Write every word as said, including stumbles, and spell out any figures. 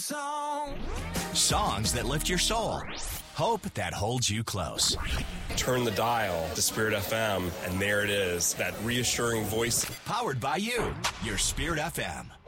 Song. Songs that lift your soul. Hope that holds you close. Turn the dial to Spirit F M, and there it is, that reassuring voice. Powered by you, your Spirit F M.